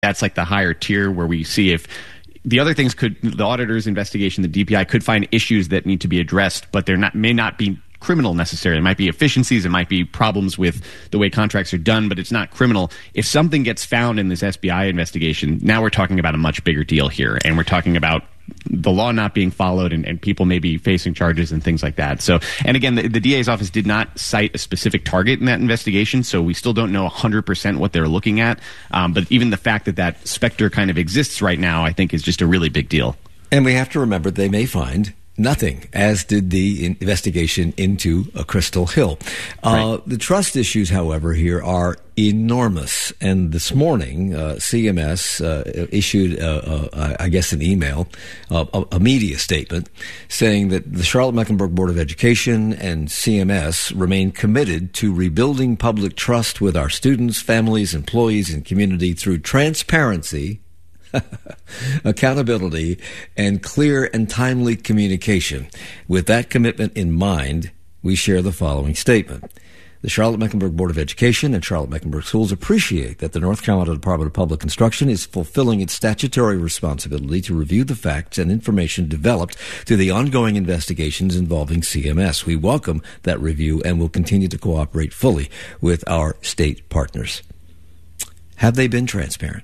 that's like the higher tier where we see if the other things the auditor's investigation, the DPI could find issues that need to be addressed, but may not be criminal necessarily. It might be efficiencies, it might be problems with the way contracts are done, but it's not criminal. If something gets found in this SBI investigation, now we're talking about a much bigger deal here, and we're talking about the law not being followed and people may be facing charges and things like that. So, and again, the DA's office did not cite a specific target in that investigation, so we still don't know 100% what they're looking at. But even the fact that specter kind of exists right now, I think, is just a really big deal. And we have to remember they may find nothing, as did the investigation into Crystal Hill. Right. The trust issues, however, here are enormous. And this morning, CMS issued, I guess, an email, a media statement, saying that the Charlotte-Mecklenburg Board of Education and CMS remain committed to rebuilding public trust with our students, families, employees, and community through transparency, accountability, and clear and timely communication. With that commitment in mind, we share the following statement. The Charlotte-Mecklenburg Board of Education and Charlotte-Mecklenburg Schools appreciate that the North Carolina Department of Public Instruction is fulfilling its statutory responsibility to review the facts and information developed through the ongoing investigations involving CMS. We welcome that review and will continue to cooperate fully with our state partners. Have they been transparent?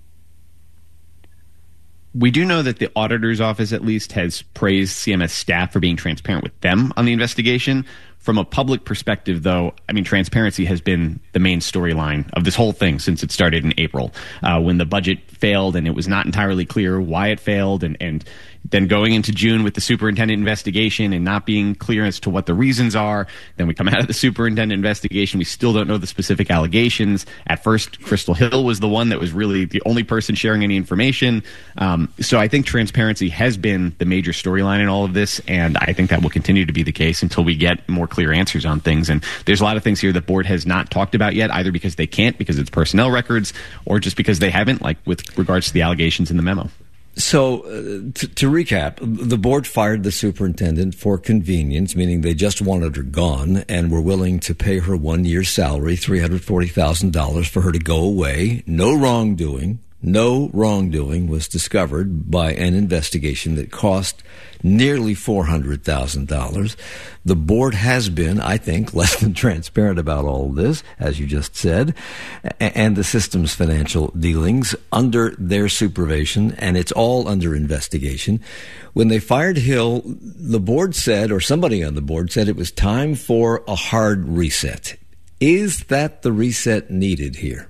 We do know that the auditor's office at least has praised CMS staff for being transparent with them on the investigation. From a public perspective, though, I mean, transparency has been the main storyline of this whole thing since it started in April, when the budget failed and it was not entirely clear why it failed, and then going into June with the superintendent investigation and not being clear as to what the reasons are. Then we come out of the superintendent investigation. We still don't know the specific allegations. At first, Crystal Hill was the one that was really the only person sharing any information. So I think transparency has been the major storyline in all of this, and I think that will continue to be the case until we get more clear answers on things. And there's a lot of things here the board has not talked about yet, either because they can't, because it's personnel records, or just because they haven't, like with regards to the allegations in the memo. So, to recap, the board fired the superintendent for convenience, meaning they just wanted her gone and were willing to pay her 1 year's salary, $340,000, for her to go away. No wrongdoing was discovered by an investigation that cost nearly $400,000. The board has been, I think, less than transparent about all this, as you just said, and the system's financial dealings under their supervision, and it's all under investigation. When they fired Hill, the board said, or somebody on the board said, it was time for a hard reset. Is that the reset needed here?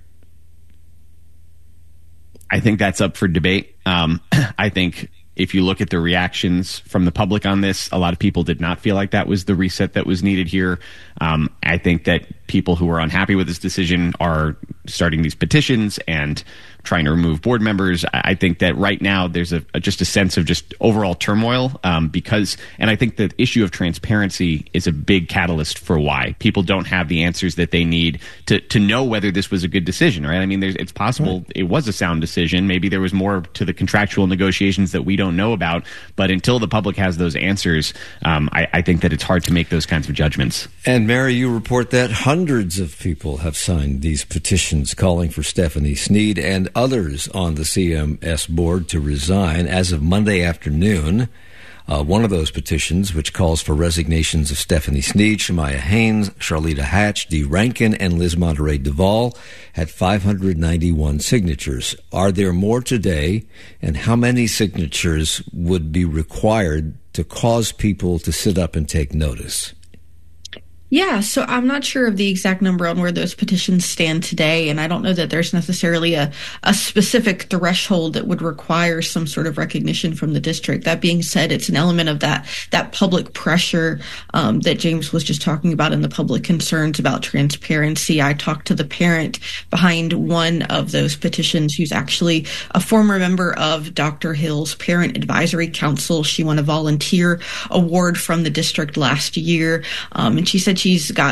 I think that's up for debate. I think if you look at the reactions from the public on this, a lot of people did not feel like that was the reset that was needed here. I think that people who are unhappy with this decision are starting these petitions and trying to remove board members. I think that right now there's just a sense of just overall turmoil because I think the issue of transparency is a big catalyst for why people don't have the answers that they need to know whether this was a good decision, right? I mean, it's possible it was a sound decision. Maybe there was more to the contractual negotiations that we don't know about, but until the public has those answers, I think that it's hard to make those kinds of judgments. And Mary, you report that hundreds of people have signed these petitions calling for Stephanie Snead and others on the CMS board to resign as of Monday afternoon. One of those petitions, which calls for resignations of Stephanie Snead, Shemaiah Haynes, Charlita Hatch, Dee Rankin, and Liz Monterey Duvall, had 591 signatures. Are there more today? And how many signatures would be required to cause people to sit up and take notice? Yeah, so I'm not sure of the exact number on where those petitions stand today, and I don't know that there's necessarily a specific threshold that would require some sort of recognition from the district. That being said, it's an element of that public pressure that James was just talking about, and the public concerns about transparency. I talked to the parent behind one of those petitions, who's actually a former member of Dr. Hill's Parent Advisory Council. She won a volunteer award from the district last year, and she said she's got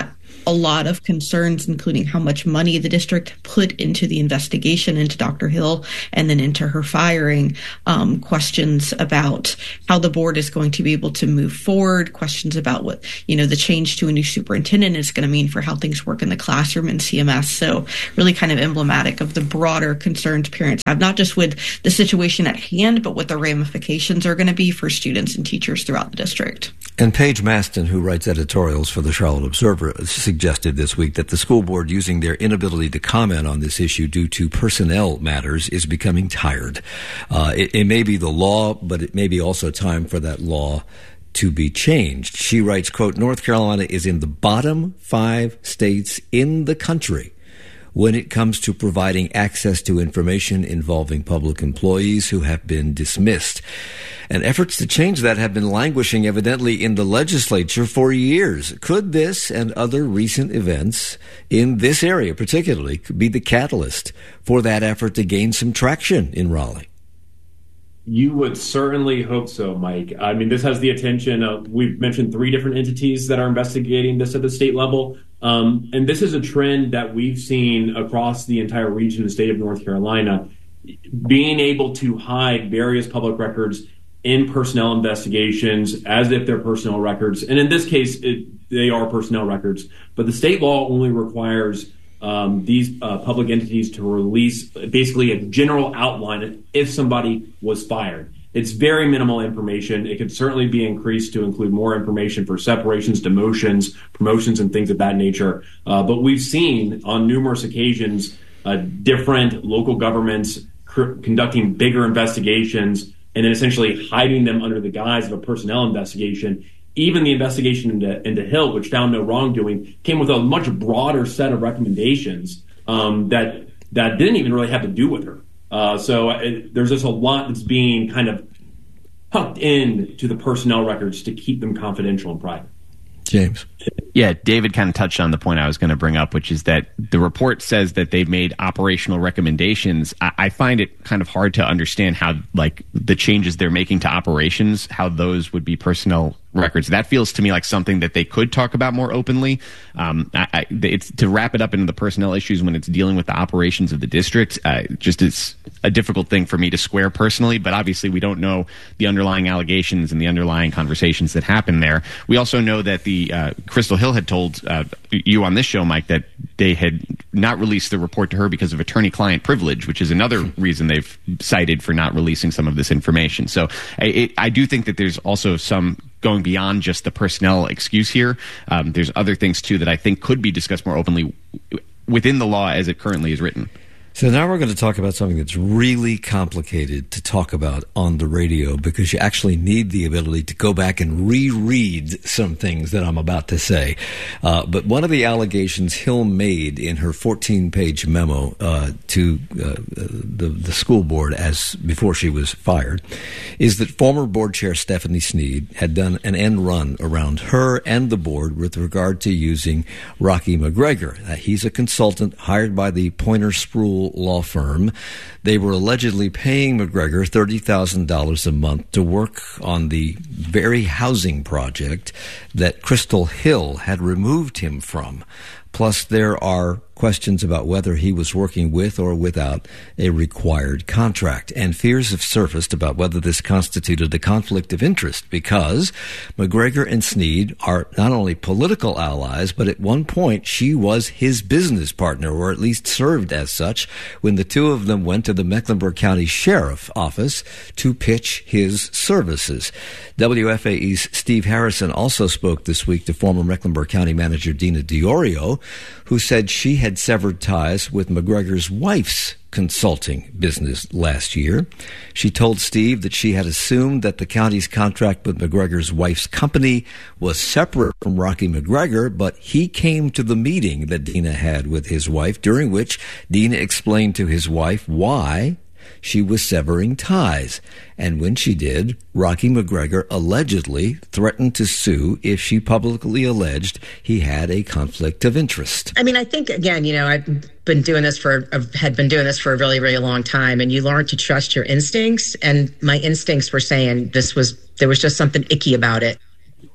a lot of concerns, including how much money the district put into the investigation into Dr. Hill and then into her firing, questions about how the board is going to be able to move forward, questions about what, the change to a new superintendent is going to mean for how things work in the classroom in CMS. So really kind of emblematic of the broader concerns parents have, not just with the situation at hand, but what the ramifications are going to be for students and teachers throughout the district. And Paige Maston, who writes editorials for the Charlotte Observer, suggested this week that the school board, using their inability to comment on this issue due to personnel matters, is becoming tired. It may be the law, but it may be also time for that law to be changed. She writes, quote, North Carolina is in the bottom 5 states in the country when it comes to providing access to information involving public employees who have been dismissed. And efforts to change that have been languishing, evidently, in the legislature for years. Could this and other recent events in this area particularly be the catalyst for that effort to gain some traction in Raleigh? You would certainly hope so, Mike. I mean, this has the attention of, we've mentioned 3 different entities that are investigating this at the state level. And this is a trend that we've seen across the entire region and state of North Carolina, being able to hide various public records in personnel investigations as if they're personnel records. And in this case, they are personnel records. But the state law only requires these public entities to release basically a general outline if somebody was fired. It's very minimal information. It could certainly be increased to include more information for separations, demotions, promotions, and things of that nature. But we've seen on numerous occasions different local governments conducting bigger investigations and then essentially hiding them under the guise of a personnel investigation. Even the investigation into Hill, which found no wrongdoing, came with a much broader set of recommendations that didn't even really have to do with her. There's just a lot that's being kind of tucked into the personnel records to keep them confidential and private. James. Yeah, David kind of touched on the point I was going to bring up, which is that the report says that they've made operational recommendations. I find it kind of hard to understand how, the changes they're making to operations, how those would be personnel records. That feels to me like something that they could talk about more openly. It's to wrap it up into the personnel issues when it's dealing with the operations of the district. Just it's a difficult thing for me to square personally, but obviously we don't know the underlying allegations and the underlying conversations that happen there. We also know that the Crystal Hill had told you on this show, Mike, that they had not released the report to her because of attorney-client privilege, which is another reason they've cited for not releasing some of this information. So I do think that there's also some going beyond just the personnel excuse here. There's other things, too, that I think could be discussed more openly within the law as it currently is written. So now we're going to talk about something that's really complicated to talk about on the radio because you actually need the ability to go back and reread some things that I'm about to say. But one of the allegations Hill made in her 14-page memo to the school board as before she was fired is that former board chair Stephanie Snead had done an end run around her and the board with regard to using Rocky McGregor. He's a consultant hired by the Pointer Spruill law firm. They were allegedly paying McGregor $30,000 a month to work on the very housing project that Crystal Hill had removed him from. Plus, there are questions about whether he was working with or without a required contract. And fears have surfaced about whether this constituted a conflict of interest because McGregor and Snead are not only political allies, but at one point she was his business partner, or at least served as such, when the two of them went to the Mecklenburg County Sheriff Office to pitch his services. WFAE's Steve Harrison also spoke this week to former Mecklenburg County Manager Dina Diorio, who said she had severed ties with McGregor's wife's consulting business last year. She told Steve that she had assumed that the county's contract with McGregor's wife's company was separate from Rocky McGregor, but he came to the meeting that Dina had with his wife, during which Dina explained to his wife why she was severing ties. And when she did, Rocky McGregor allegedly threatened to sue if she publicly alleged he had a conflict of interest. I mean, I think, again, I've been doing this for a really, really long time, and you learn to trust your instincts. And my instincts were saying there was just something icky about it.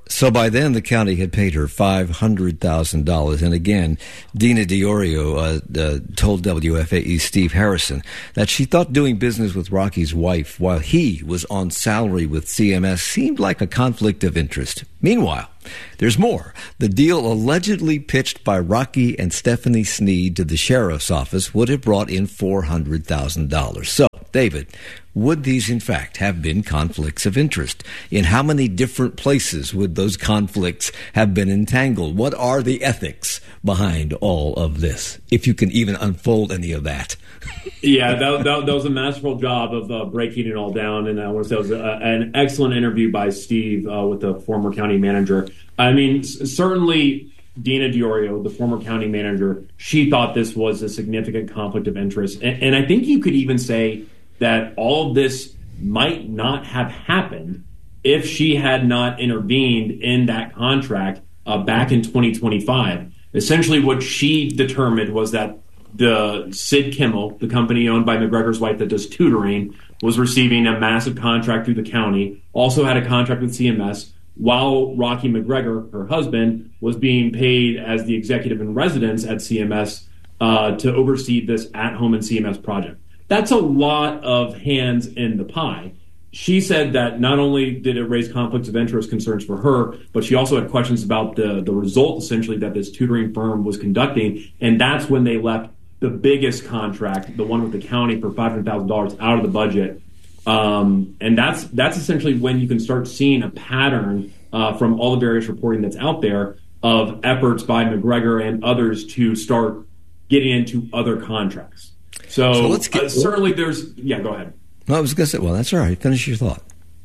So by then, the county had paid her $500,000. And again, Dina Diorio told WFAE's Steve Harrison that she thought doing business with Rocky's wife while he was on salary with CMS seemed like a conflict of interest. Meanwhile, there's more. The deal allegedly pitched by Rocky and Stephanie Sneed to the sheriff's office would have brought in $400,000. So, David, would these in fact have been conflicts of interest? In how many different places would those conflicts have been entangled? What are the ethics behind all of this, if you can even unfold any of that? Yeah, that was a masterful job of breaking it all down, and I want to say it was an excellent interview by Steve with the former county manager. I mean, certainly Dina Diorio, the former county manager, she thought this was a significant conflict of interest, and I think you could even say that all of this might not have happened if she had not intervened in that contract back in 2025. Essentially, what she determined was that the Sid Kimmel, the company owned by McGregor's wife that does tutoring, was receiving a massive contract through the county, also had a contract with CMS, while Rocky McGregor, her husband, was being paid as the executive in residence at CMS to oversee this at-home and CMS project. That's a lot of hands in the pie. She said that not only did it raise conflicts of interest concerns for her, but she also had questions about the result, essentially, that this tutoring firm was conducting. And that's when they left the biggest contract, the one with the county, for $500,000 out of the budget. And that's essentially when you can start seeing a pattern from all the various reporting that's out there of efforts by McGregor and others to start getting into other contracts. So let's certainly there's... Yeah, go ahead. No, I was going to say, well, that's all right. Finish your thought.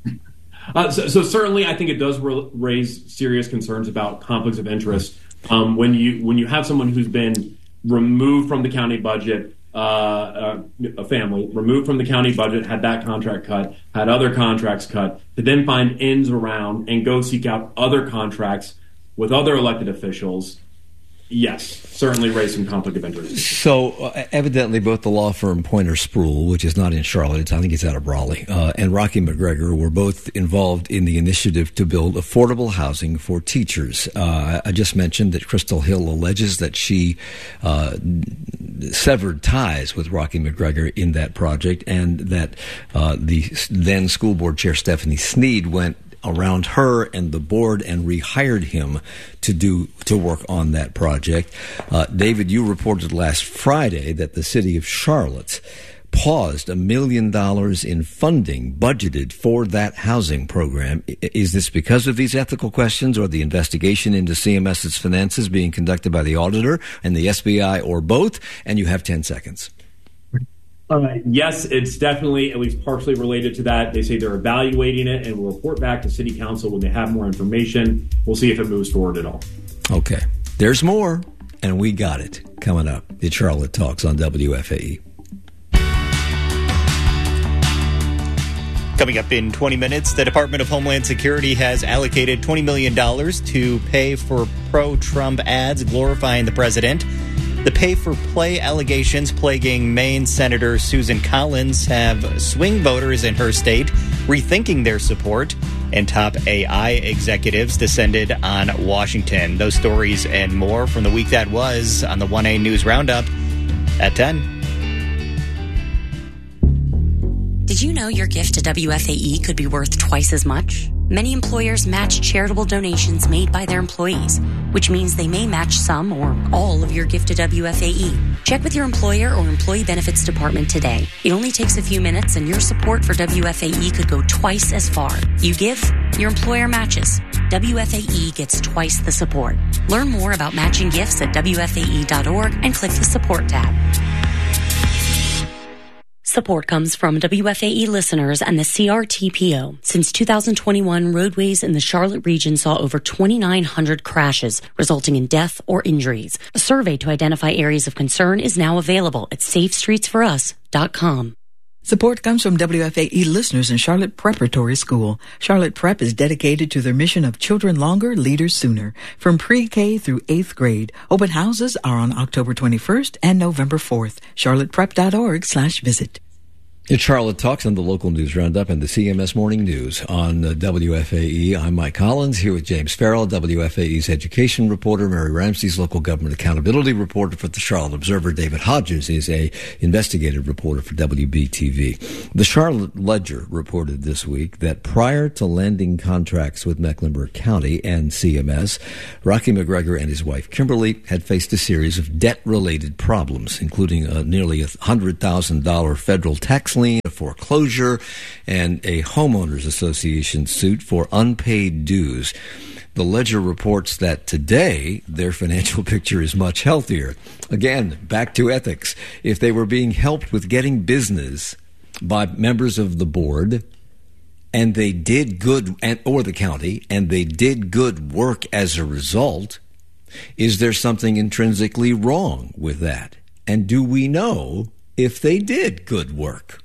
So certainly I think it does raise serious concerns about conflicts of interest when you have someone who's been removed from the county budget, a family removed from the county budget, had that contract cut, had other contracts cut, to then find ends around and go seek out other contracts with other elected officials. Yes, certainly raise some conflict of interest. So evidently both the law firm Pointer Spruill, which is not in Charlotte, I think it's out of Raleigh, and Rocky McGregor were both involved in the initiative to build affordable housing for teachers. I just mentioned that Crystal Hill alleges that she severed ties with Rocky McGregor in that project, and that the then school board chair Stephanie Sneed went around her and the board and rehired him to work on that project. David, you reported last Friday that the city of Charlotte paused $1 million in funding budgeted for that housing program. Is this because of these ethical questions or the investigation into CMS's finances being conducted by the auditor and the SBI, or both? And you have 10 seconds. Yes, it's definitely at least partially related to that. They say they're evaluating it and will report back to City Council when they have more information. We'll see if it moves forward at all. Okay. There's more, and we got it coming up. It's Charlotte Talks on WFAE. Coming up in 20 minutes, the Department of Homeland Security has allocated $20 million to pay for pro-Trump ads glorifying the president. The pay-for-play allegations plaguing Maine Senator Susan Collins have swing voters in her state rethinking their support, and top AI executives descended on Washington. Those stories and more from the week that was on the 1A News Roundup at 10. Did you know your gift to WFAE could be worth twice as much? Many employers match charitable donations made by their employees, which means they may match some or all of your gift to WFAE. Check with your employer or employee benefits department today. It only takes a few minutes, and your support for WFAE could go twice as far. You give, your employer matches. WFAE gets twice the support. Learn more about matching gifts at WFAE.org and click the support tab. Support comes from WFAE listeners and the CRTPO. Since 2021, roadways in the Charlotte region saw over 2,900 crashes, resulting in death or injuries. A survey to identify areas of concern is now available at safestreetsforus.com. Support comes from WFAE listeners in Charlotte Preparatory School. Charlotte Prep is dedicated to their mission of children longer, leaders sooner. From pre-K through 8th grade, open houses are on October 21st and November 4th. charlotteprep.org/visit. It's Charlotte Talks on the local news roundup and the CMS Morning News on WFAE. I'm Mike Collins here with James Farrell, WFAE's education reporter, Mary Ramsey's local government accountability reporter for the Charlotte Observer. David Hodges is a investigative reporter for WBTV. The Charlotte Ledger reported this week that prior to landing contracts with Mecklenburg County and CMS, Rocky McGregor and his wife Kimberly had faced a series of debt-related problems, including a nearly $100,000 federal tax lien, a foreclosure, and a homeowners association suit for unpaid dues. The Ledger reports that today their financial picture is much healthier. Again, back to ethics. If they were being helped with getting business by members of the board, and they did good, or the county, and they did good work as a result, is there something intrinsically wrong with that? And do we know if they did good work?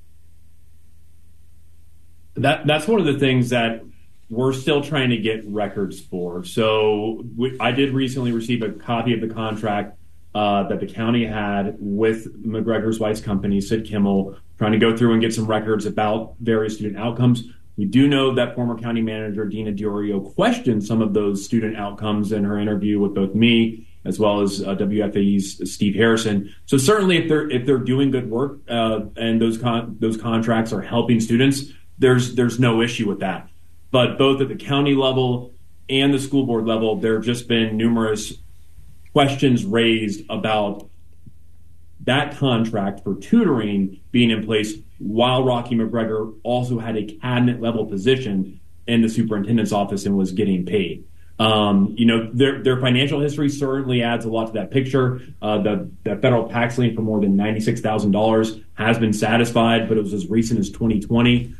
That's one of the things that we're still trying to get records for. So I did recently receive a copy of the contract that the county had with McGregor's wife's company, Sid Kimmel, trying to go through and get some records about various student outcomes. We do know that former county manager Dina Diorio questioned some of those student outcomes in her interview with both me as well as WFAE's Steve Harrison. So certainly if they're doing good work and those contracts are helping students, there's no issue with that. But both at the county level and the school board level, there have just been numerous questions raised about that contract for tutoring being in place while Rocky McGregor also had a cabinet level position in the superintendent's office and was getting paid. Their financial history certainly adds a lot to that picture. The federal tax lien for more than $96,000 has been satisfied, but it was as recent as 2020.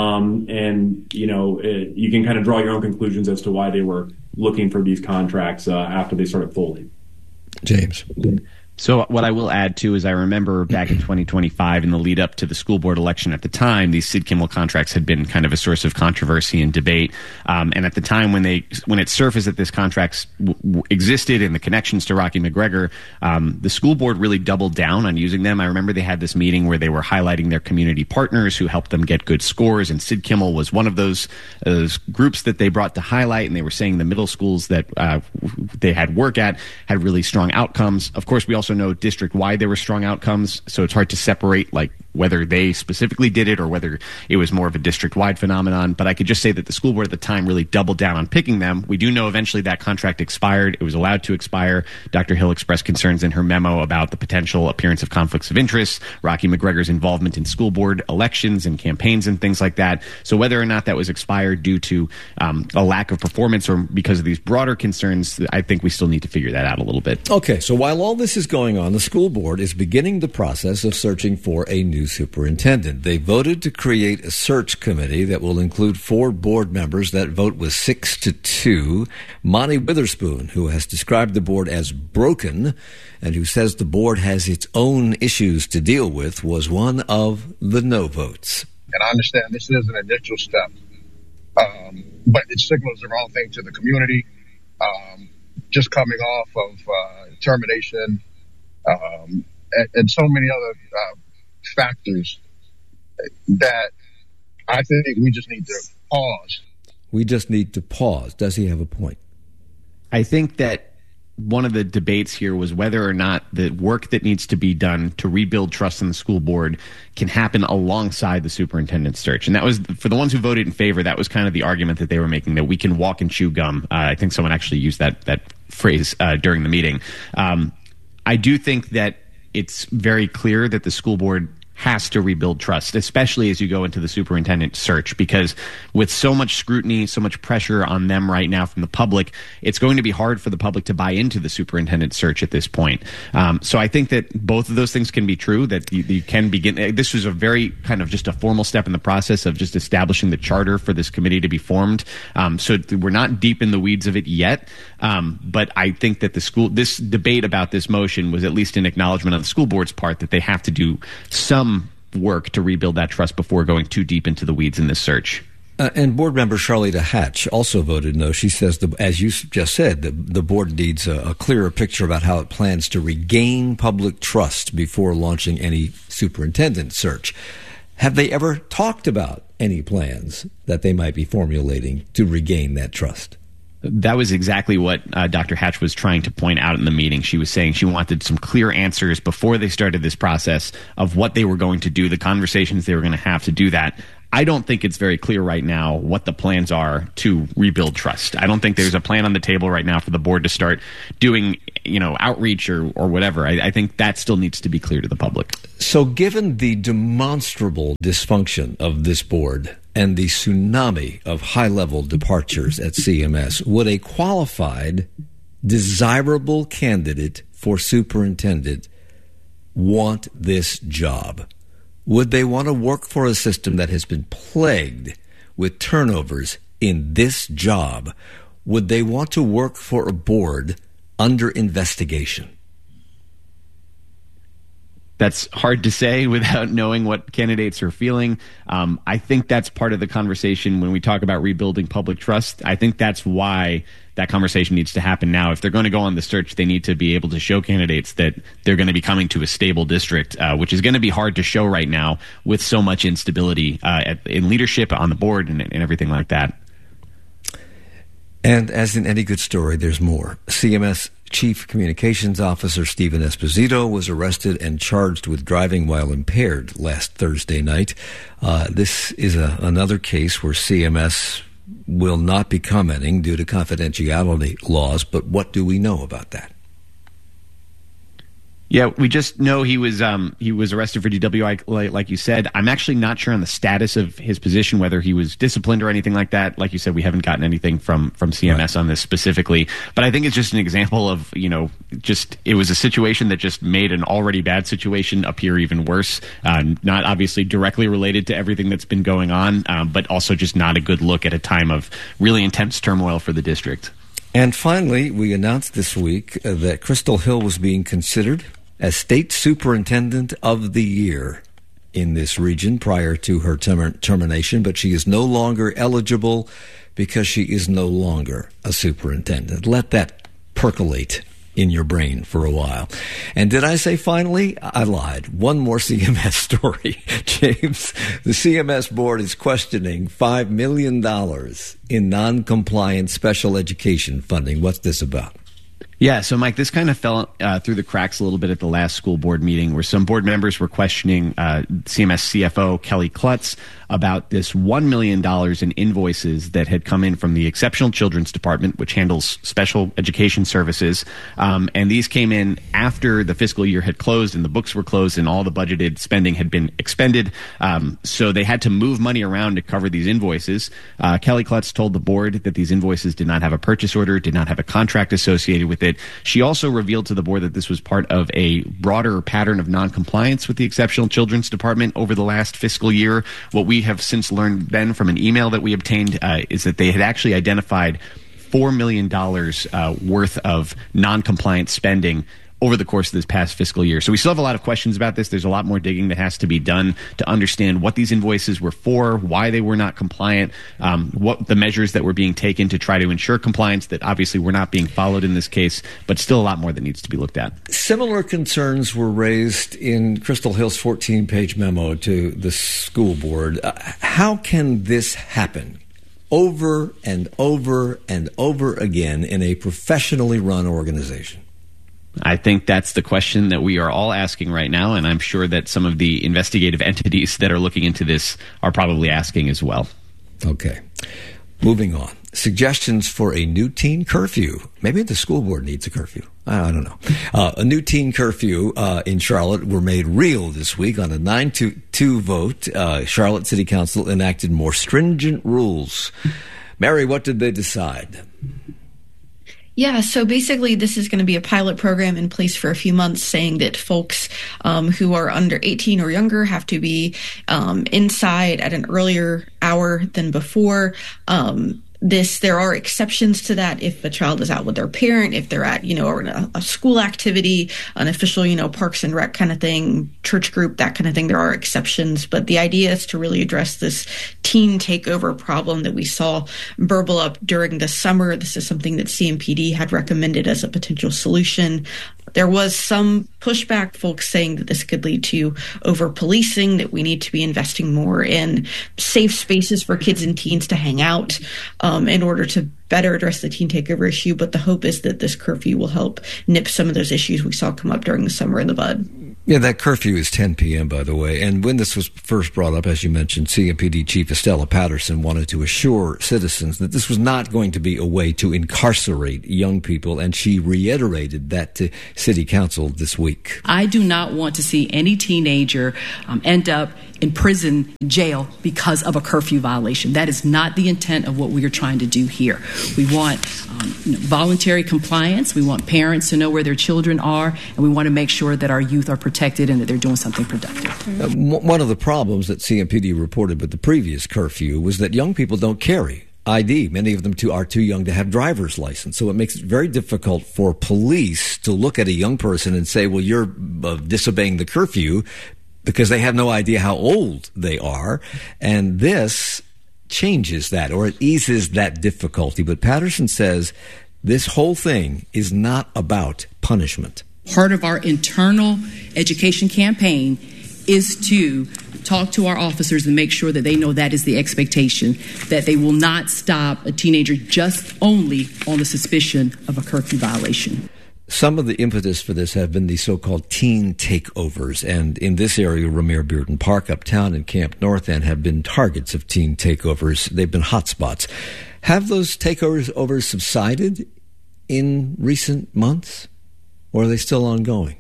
You can kind of draw your own conclusions as to why they were looking for these contracts after they started folding. James. So what I will add, too, is I remember back in 2025, in the lead up to the school board election at the time, these Sid Kimmel contracts had been kind of a source of controversy and debate. And at the time when it surfaced that this contracts existed and the connections to Rocky McGregor, the school board really doubled down on using them. I remember they had this meeting where they were highlighting their community partners who helped them get good scores, and Sid Kimmel was one of those groups that they brought to highlight, and they were saying the middle schools that they had work at had really strong outcomes. Of course, we also know district-wide there were strong outcomes, so it's hard to separate whether they specifically did it or whether it was more of a district-wide phenomenon. But I could just say that the school board at the time really doubled down on picking them. We do know eventually that contract expired. It was allowed to expire. Dr. Hill expressed concerns in her memo about the potential appearance of conflicts of interest, Rocky McGregor's involvement in school board elections and campaigns and things like that. So whether or not that was expired due to a lack of performance or because of these broader concerns, I think we still need to figure that out a little bit. Okay, so while all this is going on, the school board is beginning the process of searching for a new superintendent. They voted to create a search committee that will include 4 board members. That vote was 6-2. Monty Witherspoon, who has described the board as broken and who says the board has its own issues to deal with, was one of the no votes. And I understand this is an initial step, but it signals the wrong thing to the community. Just coming off of termination and so many other factors that I think we just need to pause. We just need to pause. Does he have a point? I think that one of the debates here was whether or not the work that needs to be done to rebuild trust in the school board can happen alongside the superintendent search. And that was, for the ones who voted in favor, that was kind of the argument that they were making, that we can walk and chew gum. I think someone actually used that phrase during the meeting. I do think that it's very clear that the school board has to rebuild trust, especially as you go into the superintendent search, because with so much scrutiny, so much pressure on them right now from the public, it's going to be hard for the public to buy into the superintendent search at this point. So I think that both of those things can be true, that you can begin. This was a very kind of just a formal step in the process of just establishing the charter for this committee to be formed. So we're not deep in the weeds of it yet. But I think that this debate about this motion was at least an acknowledgement on the school board's part that they have to do some work to rebuild that trust before going too deep into the weeds in this search. And board member Charlita Hatch also voted no. She says, as you just said, the board needs a clearer picture about how it plans to regain public trust before launching any superintendent search. Have they ever talked about any plans that they might be formulating to regain that trust? That was exactly what Dr. Hatch was trying to point out in the meeting. She was saying she wanted some clear answers before they started this process of what they were going to do, the conversations they were going to have to do that. I don't think it's very clear right now what the plans are to rebuild trust. I don't think there's a plan on the table right now for the board to start doing, outreach or whatever. I think that still needs to be clear to the public. So given the demonstrable dysfunction of this board and the tsunami of high-level departures at CMS, would a qualified, desirable candidate for superintendent want this job? Would they want to work for a system that has been plagued with turnovers in this job? Would they want to work for a board under investigation? That's hard to say without knowing what candidates are feeling. I think that's part of the conversation when we talk about rebuilding public trust. I think that's why that conversation needs to happen now. If they're going to go on the search, they need to be able to show candidates that they're going to be coming to a stable district, which is going to be hard to show right now with so much instability in leadership on the board and everything like that. And as in any good story, there's more. CMS Chief Communications Officer Stephen Esposito was arrested and charged with driving while impaired last Thursday night. This is another case where CMS will not be commenting due to confidentiality laws, but what do we know about that? Yeah, we just know he was arrested for DWI, like you said. I'm actually not sure on the status of his position, whether he was disciplined or anything like that. Like you said, we haven't gotten anything from CMS on this specifically. But I think it's just an example of, it was a situation that just made an already bad situation appear even worse. Not obviously directly related to everything that's been going on, but also just not a good look at a time of really intense turmoil for the district. And finally, we announced this week that Crystal Hill was being considered as State Superintendent of the Year in this region prior to her termination, but she is no longer eligible because she is no longer a superintendent. Let that percolate in your brain for a while. And did I say finally? I lied. One more CMS story. James, the CMS board is questioning $5 million in non-compliant special education funding. What's this about? Yeah, so Mike, this kind of fell through the cracks a little bit at the last school board meeting where some board members were questioning CMS CFO Kelly Klutz about this $1 million in invoices that had come in from the Exceptional Children's Department, which handles special education services. And these came in after the fiscal year had closed and the books were closed and all the budgeted spending had been expended. So they had to move money around to cover these invoices. Kelly Klutz told the board that these invoices did not have a purchase order, did not have a contract associated with it. She also revealed to the board that this was part of a broader pattern of noncompliance with the Exceptional Children's Department over the last fiscal year. What we have since learned then from an email that we obtained is that they had actually identified $4 million worth of non-compliant spending over the course of this past fiscal year. So we still have a lot of questions about this. There's a lot more digging that has to be done to understand what these invoices were for, why they were not compliant, what the measures that were being taken to try to ensure compliance that obviously were not being followed in this case, but still a lot more that needs to be looked at. Similar concerns were raised in Crystal Hill's 14-page memo to the school board. How can this happen over and over and over again in a professionally run organization? I think that's the question that we are all asking right now, and I'm sure that some of the investigative entities that are looking into this are probably asking as well. Okay. Moving on. Suggestions for a new teen curfew. Maybe the school board needs a curfew. I don't know. A new teen curfew in Charlotte were made real this week on a 9-2 vote. Charlotte City Council enacted more stringent rules. Mary, what did they decide? Yeah, so basically this is going to be a pilot program in place for a few months saying that folks who are under 18 or younger have to be inside at an earlier hour than before. There are exceptions to that if a child is out with their parent, if they're at, or in a school activity, an official, Parks and Rec kind of thing, church group, that kind of thing. There are exceptions, but the idea is to really address this teen takeover problem that we saw burble up during the summer. This is something that CMPD had recommended as a potential solution. There was some pushback, folks saying that this could lead to over-policing, that we need to be investing more in safe spaces for kids and teens to hang out in order to better address the teen takeover issue. But the hope is that this curfew will help nip some of those issues we saw come up during the summer in the bud. Yeah, that curfew is 10 p.m., by the way. And when this was first brought up, as you mentioned, CMPD Chief Estella Patterson wanted to assure citizens that this was not going to be a way to incarcerate young people, and she reiterated that to City Council this week. I do not want to see any teenager end up in prison, jail, because of a curfew violation. That is not the intent of what we are trying to do here. We want voluntary compliance. We want parents to know where their children are, and we want to make sure that our youth are protected and that they're doing something productive. One of the problems that CMPD reported with the previous curfew was that young people don't carry ID. Many of them are too young to have driver's license. So it makes it very difficult for police to look at a young person and say, well, you're disobeying the curfew, because they have no idea how old they are. And this changes that, or it eases that difficulty. But Patterson says this whole thing is not about punishment. Part of our internal education campaign is to talk to our officers and make sure that they know that is the expectation, that they will not stop a teenager just only on the suspicion of a curfew violation. Some of the impetus for this have been the so-called teen takeovers. And in this area, Ramir Bearden Park, Uptown, and Camp North End have been targets of teen takeovers. They've been hotspots. Have those takeovers subsided in recent months, or are they still ongoing?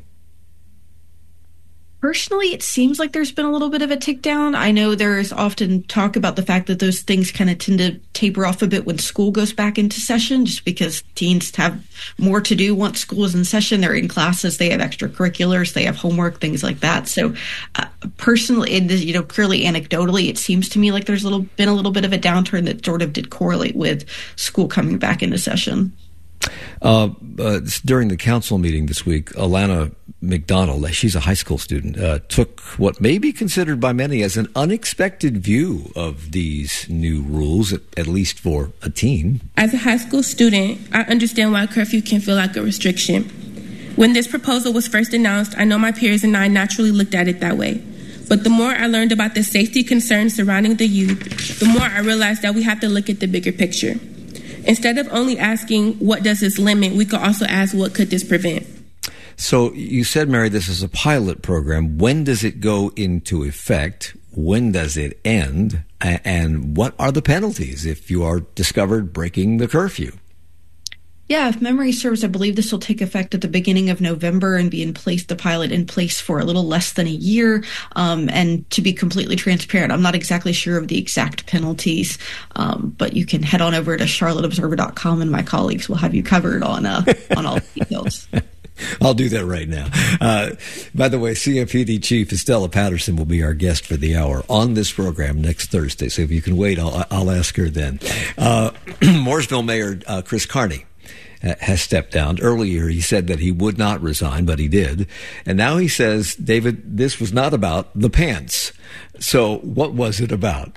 Personally, it seems like there's been a little bit of a tick down. I know there is often talk about the fact that those things kind of tend to taper off a bit when school goes back into session, just because teens have more to do once school is in session. They're in classes, they have extracurriculars, they have homework, things like that. So personally, clearly anecdotally, it seems to me like there's been a little bit of a downturn that sort of did correlate with school coming back into session. During the council meeting this week, Alana McDonald, she's a high school student, took what may be considered by many as an unexpected view of these new rules, at least for a teen. As a high school student, I understand why curfew can feel like a restriction. When this proposal was first announced, I know my peers and I naturally looked at it that way. But the more I learned about the safety concerns surrounding the youth, the more I realized that we have to look at the bigger picture. Instead of only asking, what does this limit, we could also ask, what could this prevent? So you said, Mary, this is a pilot program. When does it go into effect? When does it end? And what are the penalties if you are discovered breaking the curfew? Yeah, if memory serves, I believe this will take effect at the beginning of November and be the pilot in place for a little less than a year. And to be completely transparent, I'm not exactly sure of the exact penalties, but you can head on over to charlotteobserver.com and my colleagues will have you covered on all the details. I'll do that right now. By the way, CMPD Chief Estella Patterson will be our guest for the hour on this program next Thursday. So if you can wait, I'll ask her then. Mooresville Mayor Chris Carney has stepped down. Earlier, he said that he would not resign, but he did. And now he says, David, this was not about the pants. So what was it about?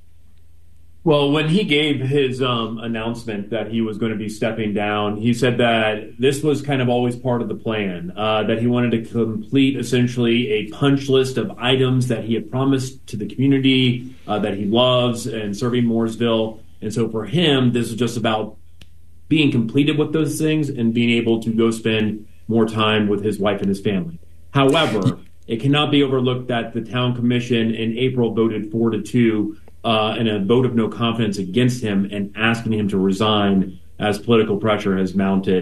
Well, when he gave his announcement that he was going to be stepping down, he said that this was kind of always part of the plan, that he wanted to complete essentially a punch list of items that he had promised to the community that he loves and serving Mooresville. And so for him, this was just about being completed with those things and being able to go spend more time with his wife and his family. However, it cannot be overlooked that the town commission in April voted 4-2 in a vote of no confidence against him and asking him to resign as political pressure has mounted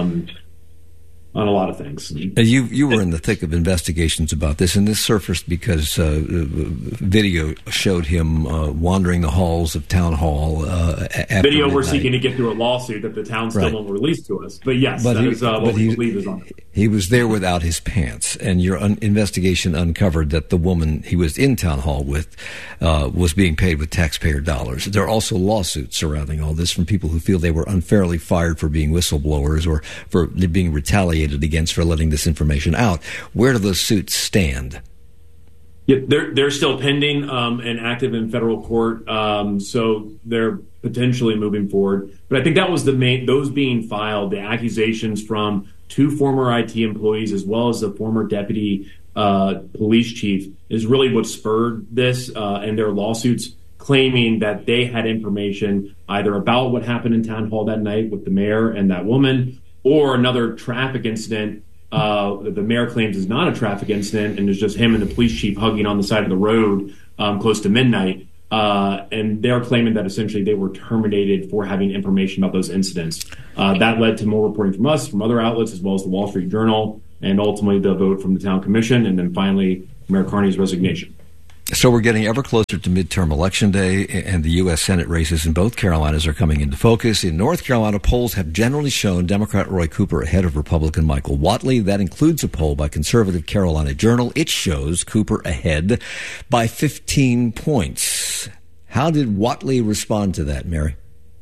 on a lot of things. You were in the thick of investigations about this, and this surfaced because video showed him wandering the halls of Town Hall after video midnight. We're seeking to get through a lawsuit that the town still won't release to us. But yes, that is what we believe is on it. He was there without his pants, and your investigation uncovered that the woman he was in Town Hall with was being paid with taxpayer dollars. There are also lawsuits surrounding all this from people who feel they were unfairly fired for being whistleblowers or for being retaliated against for letting this information out. Where do those suits stand? Yeah, they're still pending and active in federal court, so they're potentially moving forward. But I think that was those being filed, the accusations from 2 former IT employees as well as the former deputy police chief is really what spurred this and their lawsuits, claiming that they had information either about what happened in town hall that night with the mayor and that woman, or another traffic incident that the mayor claims is not a traffic incident and is just him and the police chief hugging on the side of the road close to midnight. And they're claiming that essentially they were terminated for having information about those incidents. That led to more reporting from us, from other outlets, as well as the Wall Street Journal, and ultimately the vote from the town commission, and then finally Mayor Carney's resignation. So we're getting ever closer to midterm election day, and the U.S. Senate races in both Carolinas are coming into focus. In North Carolina, polls have generally shown Democrat Roy Cooper ahead of Republican Michael Whatley. That includes a poll by conservative Carolina Journal. It shows Cooper ahead by 15 points. How did Whatley respond to that, Mary?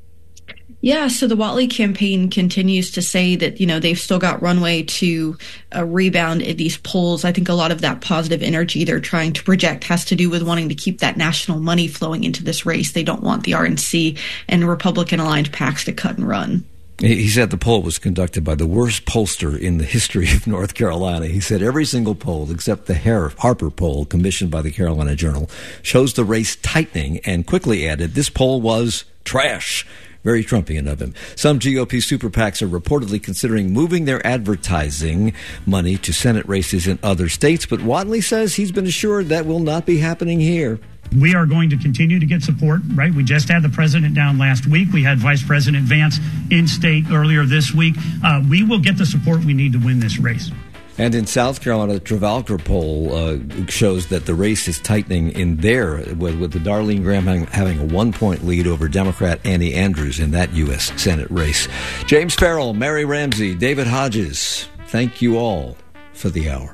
Yeah, so the Whatley campaign continues to say that, they've still got runway to rebound in these polls. I think a lot of that positive energy they're trying to project has to do with wanting to keep that national money flowing into this race. They don't want the RNC and Republican-aligned PACs to cut and run. He said the poll was conducted by the worst pollster in the history of North Carolina. He said every single poll, except the Harper poll commissioned by the Carolina Journal, shows the race tightening, and quickly added, this poll was trash. Very Trumpian of him. Some GOP super PACs are reportedly considering moving their advertising money to Senate races in other states, but Whatley says he's been assured that will not be happening here. We are going to continue to get support, right? We just had the president down last week. We had Vice President Vance in state earlier this week. We will get the support we need to win this race. And in South Carolina, the Travalgar poll shows that the race is tightening in there, with the Darlene Graham having a 1-point lead over Democrat Annie Andrews in that U.S. Senate race. James Farrell, Mary Ramsey, David Hodges, thank you all for the hour.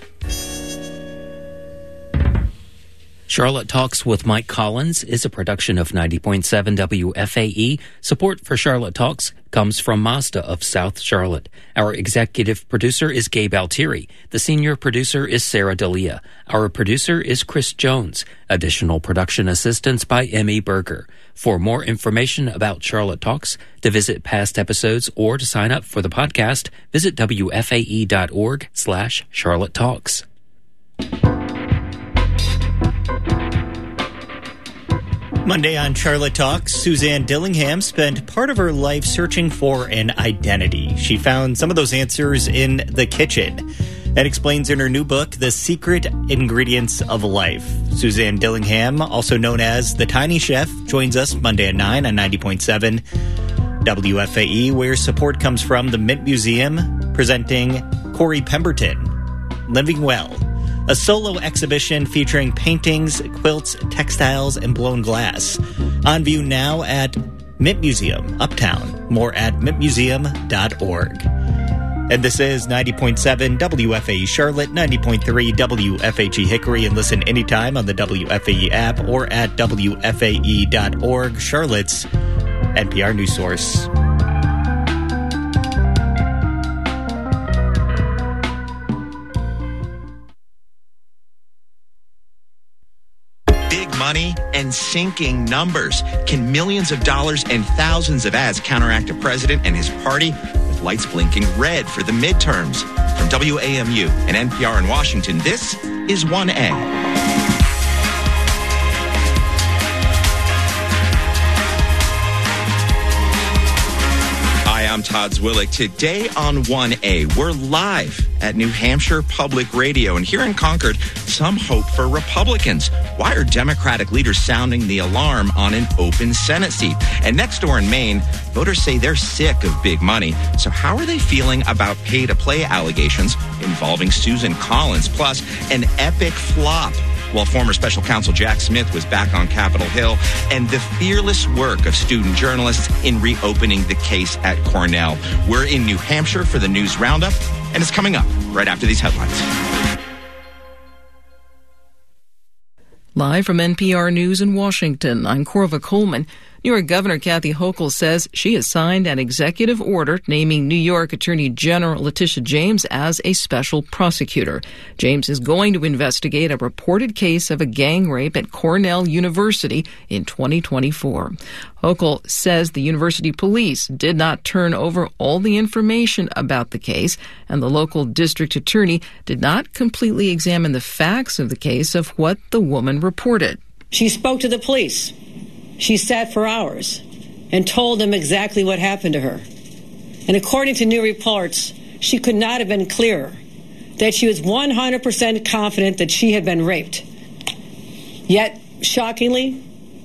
Charlotte Talks with Mike Collins is a production of 90.7 WFAE. Support for Charlotte Talks comes from Mazda of South Charlotte. Our executive producer is Gabe Altieri. The senior producer is Sarah D'Elia. Our producer is Chris Jones. Additional production assistance by Emmy Berger. For more information about Charlotte Talks, to visit past episodes, or to sign up for the podcast, visit WFAE.org/Charlotte Talks. Monday on Charlotte Talks, Suzanne Dillingham spent part of her life searching for an identity. She found some of those answers in the kitchen and explains in her new book, The Secret Ingredients of Life. Suzanne Dillingham, also known as The Tiny Chef, joins us Monday at 9 on 90.7 WFAE, where support comes from the Mint Museum, presenting Corey Pemberton, Living Well, a solo exhibition featuring paintings, quilts, textiles, and blown glass. On view now at Mint Museum, Uptown. More at mintmuseum.org. And this is 90.7 WFAE Charlotte, 90.3 WFAG Hickory, and listen anytime on the WFAE app or at WFAE.org, Charlotte's NPR news source. Money and sinking numbers. Can millions of dollars and thousands of ads counteract a president and his party with lights blinking red for the midterms? From WAMU and NPR in Washington, this is 1A. I'm Todd Zwillich. Today on 1A, we're live at New Hampshire Public Radio. And here in Concord, some hope for Republicans. Why are Democratic leaders sounding the alarm on an open Senate seat? And next door in Maine, voters say they're sick of big money. So how are they feeling about pay-to-play allegations involving Susan Collins? Plus, an epic flop while former special counsel Jack Smith was back on Capitol Hill, and the fearless work of student journalists in reopening the case at Cornell. We're in New Hampshire for the News Roundup, and it's coming up right after these headlines. Live from NPR News in Washington, I'm Corva Coleman. New York Governor Kathy Hochul says she has signed an executive order naming New York Attorney General Letitia James as a special prosecutor. James is going to investigate a reported case of a gang rape at Cornell University in 2024. Hochul says the university police did not turn over all the information about the case, and the local district attorney did not completely examine the facts of the case of what the woman reported. She spoke to the police. She sat for hours and told them exactly what happened to her. And according to new reports, she could not have been clearer that she was 100% confident that she had been raped. Yet, shockingly,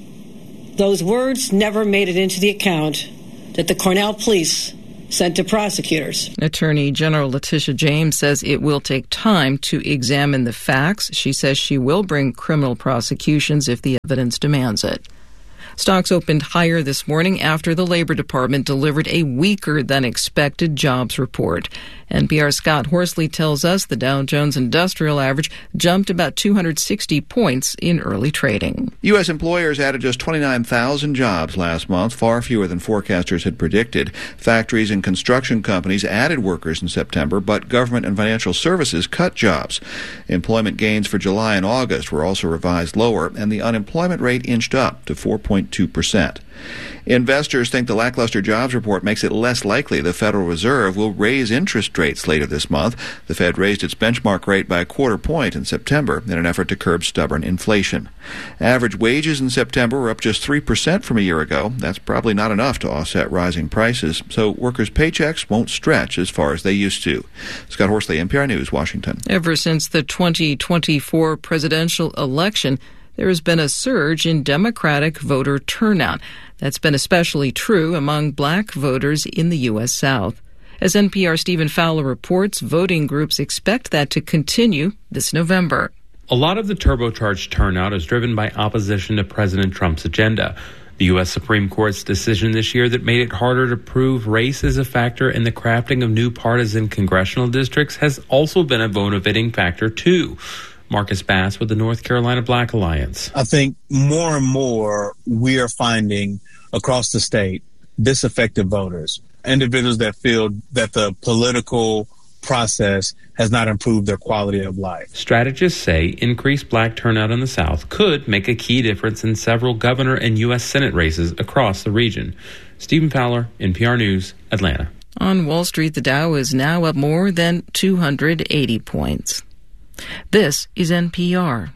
those words never made it into the account that the Cornell police sent to prosecutors. Attorney General Letitia James says it will take time to examine the facts. She says she will bring criminal prosecutions if the evidence demands it. Stocks opened higher this morning after the Labor Department delivered a weaker than expected jobs report. NPR's Scott Horsley tells us the Dow Jones Industrial Average jumped about 260 points in early trading. U.S. employers added just 29,000 jobs last month, far fewer than forecasters had predicted. Factories and construction companies added workers in September, but government and financial services cut jobs. Employment gains for July and August were also revised lower, and the unemployment rate inched up to 4.2%. Investors think the lackluster jobs report makes it less likely the Federal Reserve will raise interest rates later this month. The Fed raised its benchmark rate by a quarter point in September in an effort to curb stubborn inflation. Average wages in September were up just 3% from a year ago. That's probably not enough to offset rising prices, so workers' paychecks won't stretch as far as they used to. Scott Horsley, NPR News, Washington. Ever since the 2024 presidential election, there has been a surge in Democratic voter turnout. That's been especially true among black voters in the U.S. South. As NPR's Stephen Fowler reports, voting groups expect that to continue this November. A lot of the turbocharged turnout is driven by opposition to President Trump's agenda. The U.S. Supreme Court's decision this year that made it harder to prove race as a factor in the crafting of new partisan congressional districts has also been a motivating factor, too. Marcus Bass with the North Carolina Black Alliance. I think more and more we are finding across the state disaffected voters, individuals that feel that the political process has not improved their quality of life. Strategists say increased black turnout in the South could make a key difference in several governor and U.S. Senate races across the region. Stephen Fowler, NPR News, Atlanta. On Wall Street, the Dow is now up more than 280 points. This is NPR.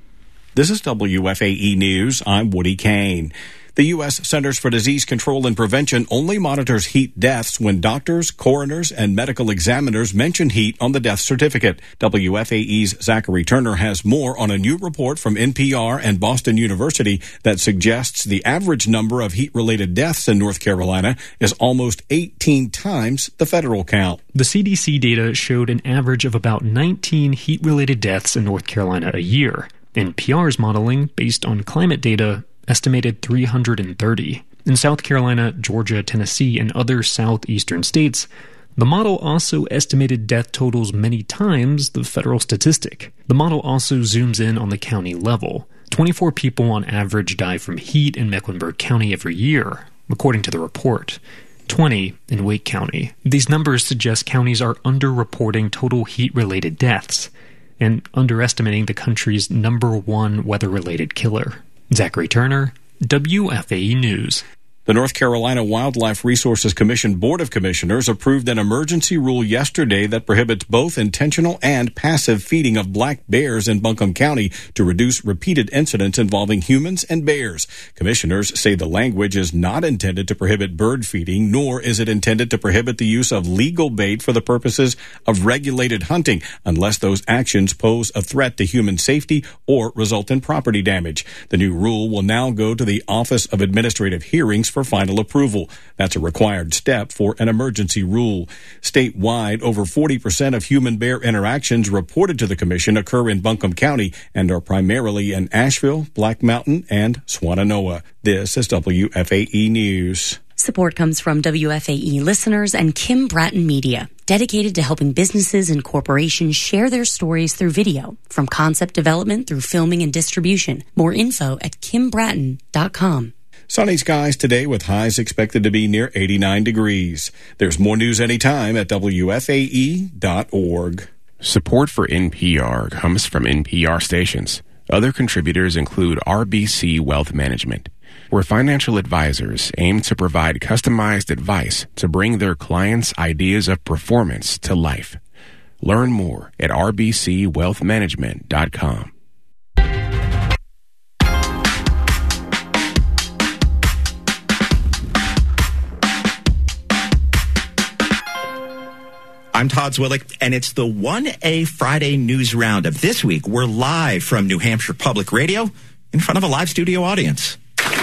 This is WFAE News. I'm Woody Kane. The U.S. Centers for Disease Control and Prevention only monitors heat deaths when doctors, coroners, and medical examiners mention heat on the death certificate. WFAE's Zachary Turner has more on a new report from NPR and Boston University that suggests the average number of heat-related deaths in North Carolina is almost 18 times the federal count. The CDC data showed an average of about 19 heat-related deaths in North Carolina a year. NPR's modeling, based on climate data, estimated 330. In South Carolina, Georgia, Tennessee, and other southeastern states, the model also estimated death totals many times the federal statistic. The model also zooms in on the county level. 24 people on average die from heat in Mecklenburg County every year, according to the report. 20 in Wake County. These numbers suggest counties are underreporting total heat-related deaths and underestimating the country's number one weather-related killer. Zachary Turner, WFAE News. The North Carolina Wildlife Resources Commission Board of Commissioners approved an emergency rule yesterday that prohibits both intentional and passive feeding of black bears in Buncombe County to reduce repeated incidents involving humans and bears. Commissioners say the language is not intended to prohibit bird feeding, nor is it intended to prohibit the use of legal bait for the purposes of regulated hunting, unless those actions pose a threat to human safety or result in property damage. The new rule will now go to the Office of Administrative Hearings for final approval. That's a required step for an emergency rule. Statewide, over 40% of human-bear interactions reported to the commission occur in Buncombe County and are primarily in Asheville, Black Mountain, and Swannanoa. This is WFAE News. Support comes from WFAE listeners and Kim Bratton Media, dedicated to helping businesses and corporations share their stories through video, from concept development through filming and distribution. More info at kimbratton.com. Sunny skies today with highs expected to be near 89 degrees. There's more news anytime at WFAE.org. Support for NPR comes from NPR stations. Other contributors include RBC Wealth Management, where financial advisors aim to provide customized advice to bring their clients' ideas of performance to life. Learn more at rbcwealthmanagement.com. I'm Todd Zwillich, and it's the 1A Friday News Roundup. This week, we're live from New Hampshire Public Radio in front of a live studio audience.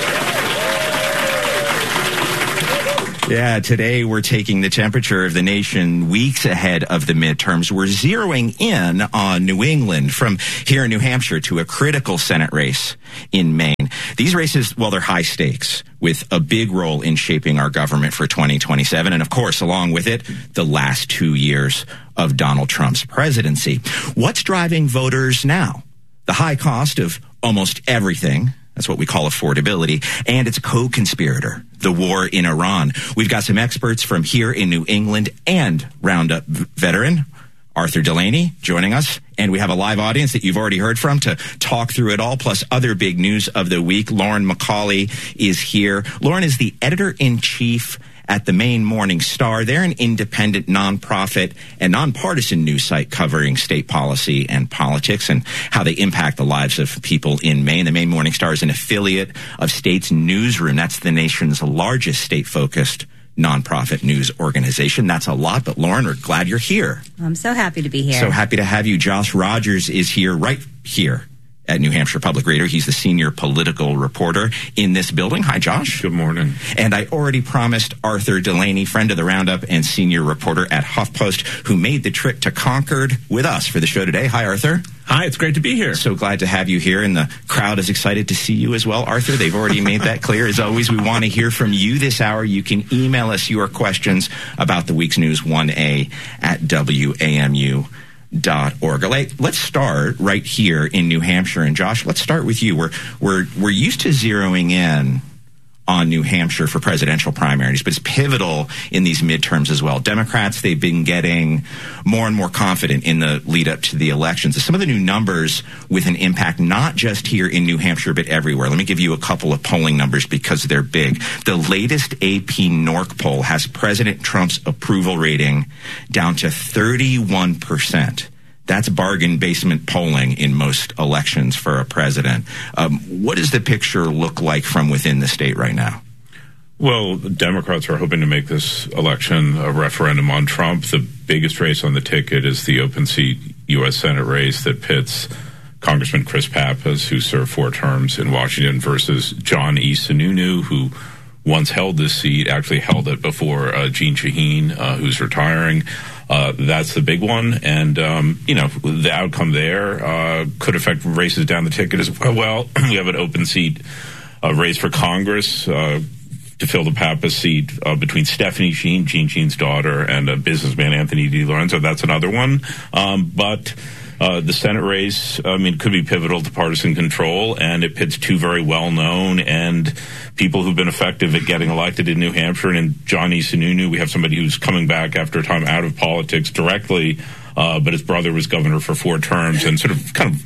Yeah, today we're taking the temperature of the nation weeks ahead of the midterms. We're zeroing in on New England from here in New Hampshire to a critical Senate race in Maine. These races, well, they're high stakes with a big role in shaping our government for 2027. And of course, along with it, the last 2 years of Donald Trump's presidency. What's driving voters now? The high cost of almost everything. That's what we call affordability. And its co-conspirator, the war in Iran. We've got some experts from here in New England and Roundup veteran Arthur Delaney joining us. And we have a live audience that you've already heard from to talk through it all, plus other big news of the week. Lauren McCauley is here. Lauren is the editor-in-chief at the Maine Morning Star. They're an independent, nonprofit, and nonpartisan news site covering state policy and politics and how they impact the lives of people in Maine. The Maine Morning Star is an affiliate of State's Newsroom. That's the nation's largest state-focused nonprofit news organization. That's a lot, but Lauren, we're glad you're here. I'm so happy to be here. So happy to have you. Josh Rogers is here, right here at New Hampshire Public Radio. He's the senior political reporter in this building. Hi, Josh. Good morning. And I already promised Arthur Delaney, friend of the Roundup and senior reporter at HuffPost, who made the trip to Concord with us for the show today. Hi, Arthur. Hi, it's great to be here. So glad to have you here, and the crowd is excited to see you as well, Arthur. They've already made that clear. As always, we want to hear from you this hour. You can email us your questions about the week's news, 1A at WAMU.org. Let's start right here in New Hampshire. And Josh, let's start with you. We're used to zeroing in on New Hampshire for presidential primaries, but it's pivotal in these midterms as well. Democrats, they've been getting more and more confident in the lead up to the elections. Some of the new numbers with an impact not just here in New Hampshire, but everywhere. Let me give you a couple of polling numbers because they're big. The latest AP NORC poll has President Trump's approval rating down to 31%. That's bargain basement polling in most elections for a president. What does the picture look like from within the state right now? Well, the Democrats are hoping to make this election a referendum on Trump. The biggest race on the ticket is the open seat U.S. Senate race that pits Congressman Chris Pappas, who served 4 terms in Washington, versus John E. Sununu, who once held this seat, actually held it before Jeanne Shaheen, who's retiring. That's the big one. And, the outcome there could affect races down the ticket as well. We have an open seat race for Congress to fill the Pappas seat between Stephanie Sheen, Jeanne Sheen's daughter, and a businessman, Anthony DiLorenzo. That's another one. But the Senate race, could be pivotal to partisan control, and it pits 2 very well-known and people who've been effective at getting elected in New Hampshire. And in John E. Sununu, we have somebody who's coming back after a time out of politics directly, but his brother was governor for 4 terms and you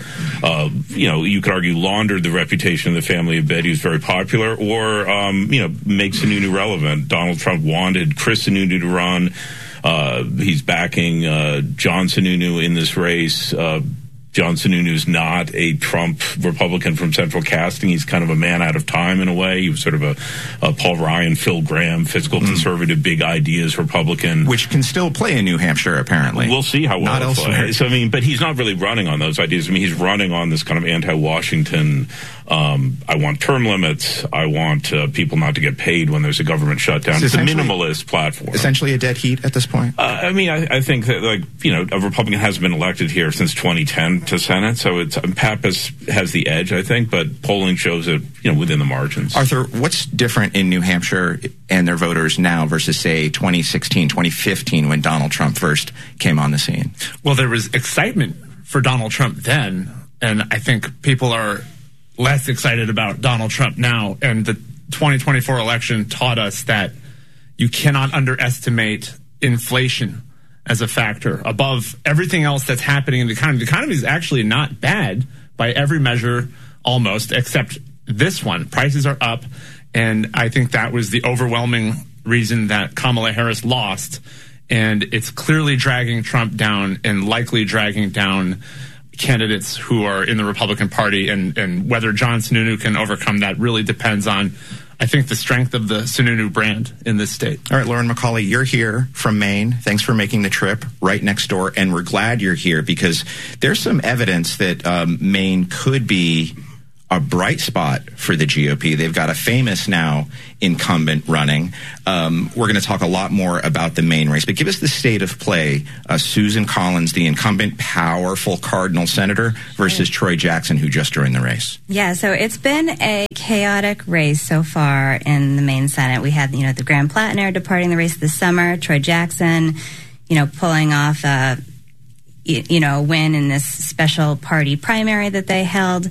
could argue laundered the reputation of the family a bit. He was very popular, or, make Sununu relevant. Donald Trump wanted Chris Sununu to run. He's backing John Sununu in this race. John Sununu is not a Trump Republican from central casting. He's kind of a man out of time in a way. He was sort of a Paul Ryan, Phil Gramm, fiscal conservative, big ideas Republican. Which can still play in New Hampshire, apparently. We'll see how well it plays. So, but he's not really running on those ideas. He's running on this kind of anti-Washington, I want term limits. I want people not to get paid when there's a government shutdown. It's a minimalist platform. Essentially a dead heat at this point? I think that, a Republican hasn't been elected here since 2010 to Senate, so Pappas has the edge, I think, but polling shows it, within the margins. Arthur, what's different in New Hampshire and their voters now versus, say, 2016, 2015, when Donald Trump first came on the scene? Well, there was excitement for Donald Trump then, and I think people are less excited about Donald Trump now, and 2024 election taught us that you cannot underestimate inflation as a factor above everything else that's happening in the economy. The economy is actually not bad by every measure, almost, except this one. Prices are up, and I think that was the overwhelming reason that Kamala Harris lost, and it's clearly dragging Trump down and likely dragging down candidates who are in the Republican Party, and whether John Sununu can overcome that really depends on, I think, the strength of the Sununu brand in this state. All right, Lauren McCauley, you're here from Maine. Thanks for making the trip right next door, and we're glad you're here because there's some evidence that Maine could be a bright spot for the GOP. They've got a famous now incumbent running. We're going to talk a lot more about the Maine race, but give us the state of play. Susan Collins, the incumbent, powerful Cardinal senator, versus Troy Jackson, who just joined the race. Yeah, so it's been a chaotic race so far in the Maine Senate. We had, the Graham Plattner departing the race this summer, Troy Jackson, pulling off a win in this special party primary that they held.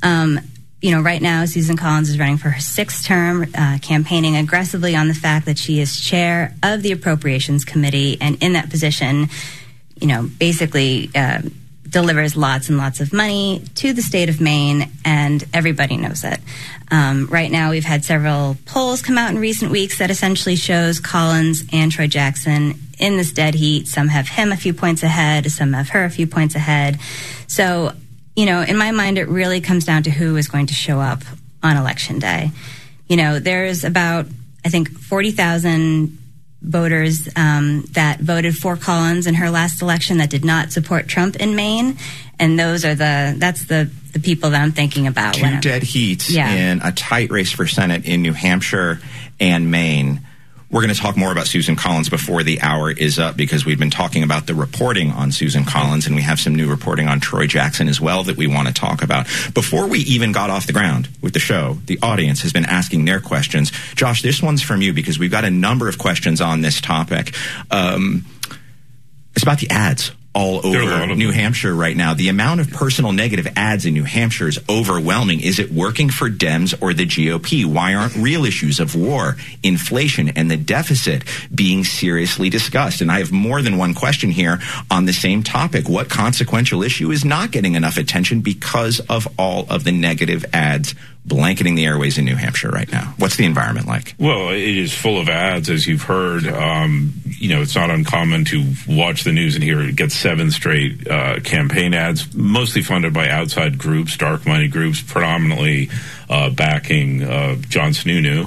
Right now, Susan Collins is running for her 6th term, campaigning aggressively on the fact that she is chair of the Appropriations Committee, and in that position, basically delivers lots and lots of money to the state of Maine, and everybody knows it. Right now, we've had several polls come out in recent weeks that essentially shows Collins and Troy Jackson in this dead heat. Some have him a few points ahead, some have her a few points ahead. So, in my mind, it really comes down to who is going to show up on Election Day. There's about, I think, 40,000 voters that voted for Collins in her last election that did not support Trump in Maine. And that's the people that I'm thinking about. Two dead heats in a tight race for Senate in New Hampshire and Maine. We're going to talk more about Susan Collins before the hour is up because we've been talking about the reporting on Susan Collins, and we have some new reporting on Troy Jackson as well that we want to talk about. Before we even got off the ground with the show, the audience has been asking their questions. Josh, this one's from you because we've got a number of questions on this topic. It's about the ads all over New Hampshire right now. The amount of personal negative ads in New Hampshire is overwhelming. Is it working for Dems or the GOP? Why aren't real issues of war, inflation, and the deficit being seriously discussed? And I have more than one question here on the same topic. What consequential issue is not getting enough attention because of all of the negative ads blanketing the airways in New Hampshire right now? What's the environment like? Well, it is full of ads, as you've heard. It's not uncommon to watch the news and hear it gets 7 straight campaign ads, mostly funded by outside groups, dark money groups, predominantly backing John Sununu.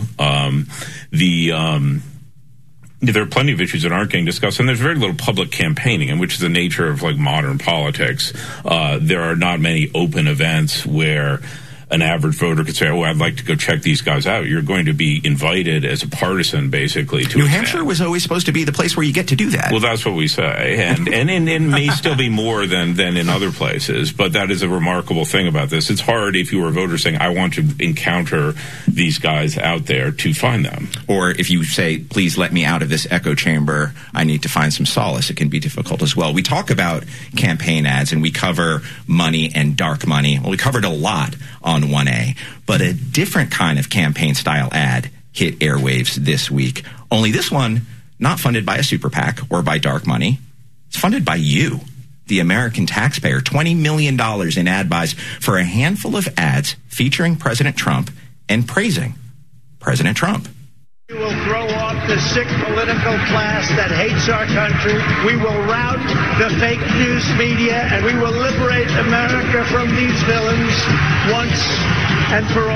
There are plenty of issues that aren't getting discussed, and there's very little public campaigning, and which is the nature of modern politics. There are not many open events where an average voter could say, I'd like to go check these guys out. You're going to be invited as a partisan, basically, to New Hampshire was always supposed to be the place where you get to do that. Well, that's what we say. And it may still be more than in other places, but that is a remarkable thing about this. It's hard if you were a voter saying, I want to encounter these guys out there to find them. Or if you say, please let me out of this echo chamber, I need to find some solace. It can be difficult as well. We talk about campaign ads, and we cover money and dark money. Well, we covered a lot on 1A, but a different kind of campaign-style ad hit airwaves this week. Only this one, not funded by a super PAC or by dark money. It's funded by you, the American taxpayer. $20 million in ad buys for a handful of ads featuring President Trump and praising President Trump. We will throw off the sick political class that hates our country. We will rout the fake news media, and we will liberate America from these villains once and for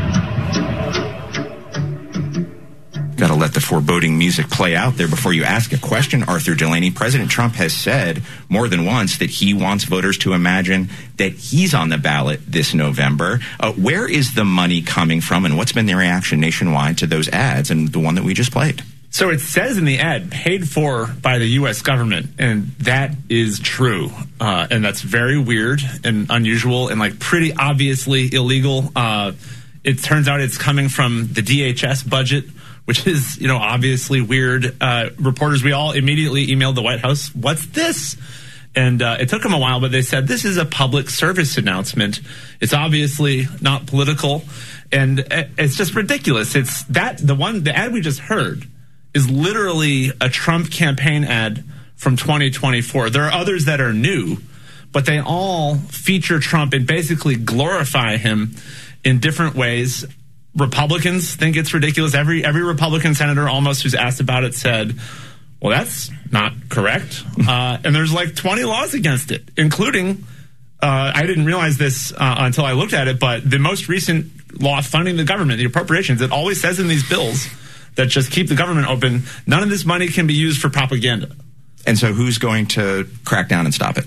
all. Got to let the foreboding music play out there before you ask a question, Arthur Delaney. President Trump has said more than once that he wants voters to imagine that he's on the ballot this November. Where is the money coming from, and what's been the reaction nationwide to those ads and the one that we just played? So it says in the ad, paid for by the U.S. government, and that is true. And that's very weird and unusual and pretty obviously illegal. It turns out it's coming from the DHS budget, which is, obviously weird. Reporters, we all immediately emailed the White House, what's this? And it took them a while, but they said, this is a public service announcement. It's obviously not political. And it's just ridiculous. It's the ad we just heard is literally a Trump campaign ad from 2024. There are others that are new, but they all feature Trump and basically glorify him in different ways. Republicans think it's ridiculous. Every Republican senator almost who's asked about it said, well, that's not correct. And there's like 20 laws against it, including, I didn't realize this until I looked at it, but the most recent law funding the government, the appropriations, it always says in these bills that just keep the government open, none of this money can be used for propaganda. And so who's going to crack down and stop it?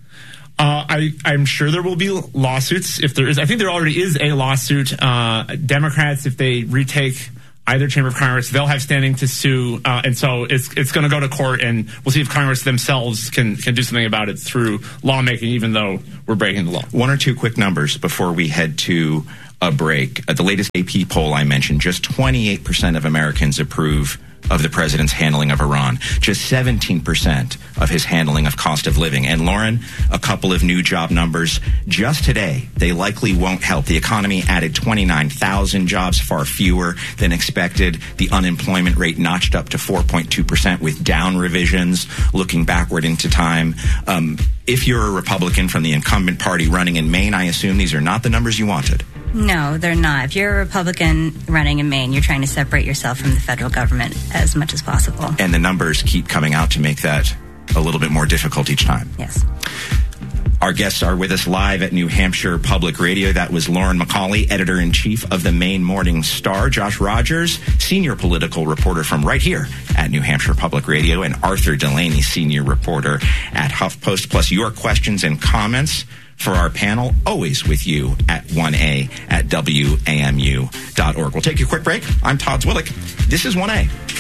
I'm sure there will be lawsuits. If there is, I think there already is a lawsuit. Democrats, if they retake either chamber of Congress, they'll have standing to sue. And so it's going to go to court, and we'll see if Congress themselves can do something about it through lawmaking, even though we're breaking the law. One or two quick numbers before we head to a break. The latest AP poll I mentioned, just 28% of Americans approve of the president's handling of Iran, just 17% of his handling of cost of living. And Lauren, a couple of new job numbers just today. They likely won't help. The economy added 29,000 jobs, far fewer than expected. The unemployment rate notched up to 4.2% with down revisions looking backward into time. If you're a Republican from the incumbent party running in Maine, I assume these are not the numbers you wanted. No, they're not. If you're a Republican running in Maine, you're trying to separate yourself from the federal government as much as possible. And the numbers keep coming out to make that a little bit more difficult each time. Yes. Our guests are with us live at New Hampshire Public Radio. That was Lauren McCauley, editor-in-chief of the Maine Morning Star, Josh Rogers, senior political reporter from right here at New Hampshire Public Radio, and Arthur Delaney, senior reporter at HuffPost, plus your questions and comments for our panel, always with you at 1A at WAMU.org. We'll take a quick break. I'm Todd Zwillich. This is 1A.